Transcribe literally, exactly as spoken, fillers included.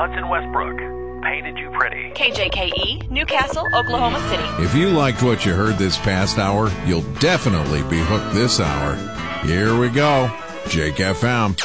Hudson Westbrook. Painted you pretty. K J K E, Newcastle, Oklahoma City. If you liked what you heard this past hour, you'll definitely be hooked this hour. Here we go. Jake F M.